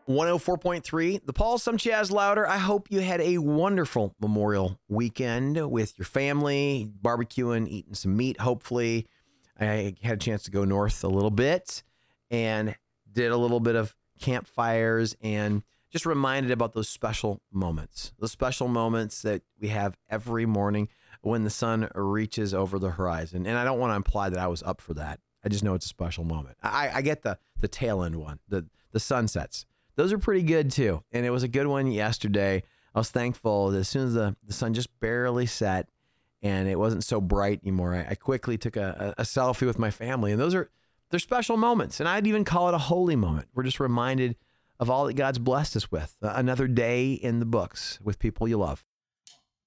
104.3, The Pulse. I'm Chaz Louder. I hope you had a wonderful Memorial weekend with your family, barbecuing, eating some meat, hopefully. I had a chance to go north a little bit and did a little bit of campfires and just reminded about those special moments that we have every morning when the sun reaches over the horizon. And I don't want to imply that I was up for that. I just know it's a special moment. I get the tail end one, the sunsets. Those are pretty good too. And it was a good one yesterday. I was thankful that as soon as the sun just barely set and it wasn't so bright anymore, I quickly took a selfie with my family. And they're special moments. And I'd even call it a holy moment. We're just reminded of all that God's blessed us with. Another day in the books with people you love.